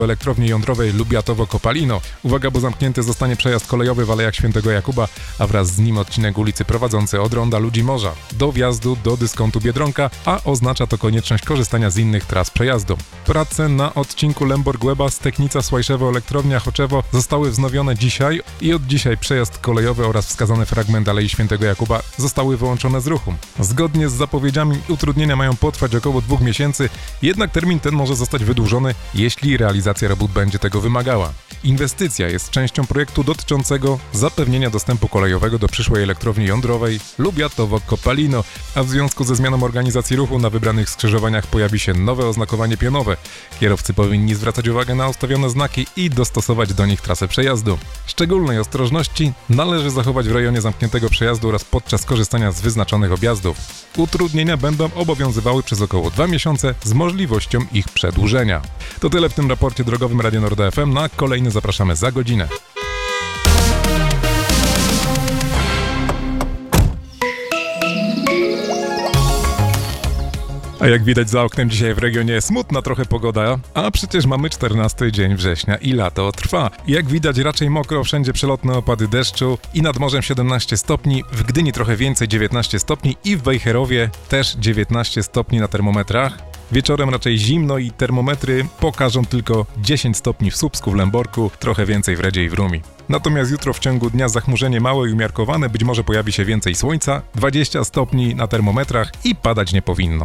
elektrowni jądrowej Lubiatowo-Kopalino. Uwaga, bo zamknięty zostanie przejazd kolejowy w Alejach Świętego Jakuba, a wraz z nim odcinek ulicy prowadzący od Ronda Ludzi Morza do wjazdu do dyskontu Biedronka, a oznacza to konieczność korzystania z innych tras przejazdu. Prace na odcinku Lęborg-Łeba, Steknica-Słajszewo-Elektrownia Choczewo zostały wznowione dzisiaj i od dzisiaj przejazd kolejowy oraz wskazany fragment Alei Świętego Jakuba zostały wyłączone z ruchu. Zgodnie z zapowiedziami utrudnienia mają potrwać około 2 miesięcy, jednak termin ten może zostać wydłużony, jeśli realizacja robót będzie tego wymagała. Inwestycja jest częścią projektu dotyczącego zapewnienia dostępu kolejowego do przyszłej elektrowni jądrowej Lubiatowo-Kopalino, a w związku ze zmianą organizacji ruchu na wybranych skrzyżowaniach pojawi się nowe oznakowanie pionowe. Kierowcy powinni zwracać uwagę na ustawione znaki i dostosować do nich trasę przejazdu. Szczególnej ostrożności należy zachować w rejonie zamkniętego przejazdu oraz podczas korzystania z wyznaczonych objazdów. Utrudnienia będą obowiązywały przez około 2 miesiące z możliwością ich przedłużenia. To tyle w tym raporcie drogowym Radia Norda FM. Na kolejny zapraszamy za godzinę. A jak widać za oknem dzisiaj w regionie smutna trochę pogoda, a przecież mamy 14 dzień września i lato trwa. Jak widać raczej mokro, wszędzie przelotne opady deszczu i nad morzem 17 stopni, w Gdyni trochę więcej 19 stopni i w Wejherowie też 19 stopni na termometrach. Wieczorem raczej zimno i termometry pokażą tylko 10 stopni w Słupsku, w Lęborku, trochę więcej w Redzie i w Rumi. Natomiast jutro w ciągu dnia zachmurzenie małe i umiarkowane, być może pojawi się więcej słońca, 20 stopni na termometrach i padać nie powinno.